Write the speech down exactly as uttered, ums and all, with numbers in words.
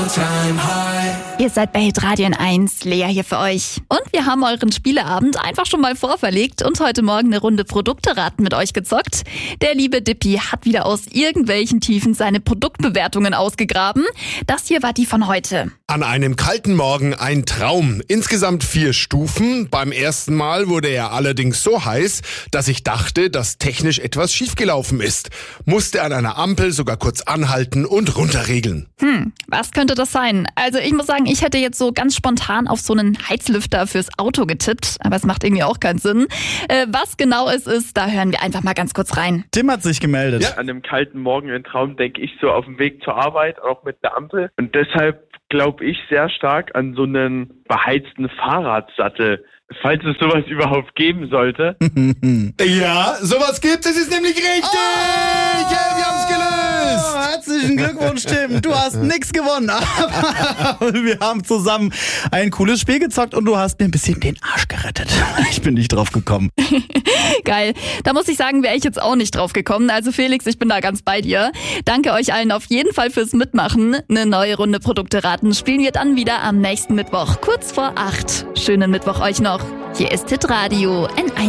Ihr seid bei Hitradio eins, Lea hier für euch. Und wir haben euren Spieleabend einfach schon mal vorverlegt und heute Morgen eine Runde Produkteraten mit euch gezockt. Der liebe Dippi hat wieder aus irgendwelchen Tiefen seine Produktbewertungen ausgegraben. Das hier war die von heute. An einem kalten Morgen ein Traum. Insgesamt vier Stufen. Beim ersten Mal wurde er allerdings so heiß, dass ich dachte, dass technisch etwas schiefgelaufen ist. Musste an einer Ampel sogar kurz anhalten und runterregeln. Hm, was könnte das sein? Also ich muss sagen, ich hätte jetzt so ganz spontan auf so einen Heizlüfter fürs Auto getippt, aber es macht irgendwie auch keinen Sinn. Äh, was genau es ist, da hören wir einfach mal ganz kurz rein. Tim hat sich gemeldet. Ja. An einem kalten Morgen ein Traum denke ich so auf dem Weg zur Arbeit, auch mit der Ampel. Und deshalb glaube ich sehr stark an so einen beheizten Fahrradsattel, falls es sowas überhaupt geben sollte. Ja, sowas gibt es, ist nämlich richtig! Oh, ja, wir haben's gelöst! Herzlichen Glückwunsch, Tim. Du hast nichts gewonnen, aber wir haben zusammen ein cooles Spiel gezockt und du hast mir ein bisschen den Arsch gerettet. Ich bin nicht drauf gekommen. Geil. Da muss ich sagen, wäre ich jetzt auch nicht drauf gekommen. Also Felix, ich bin da ganz bei dir. Danke euch allen auf jeden Fall fürs Mitmachen. Eine neue Runde Produkteraten spielen wir dann wieder am nächsten Mittwoch, kurz vor acht. Schönen Mittwoch euch noch. Hier ist Hitradio N eins.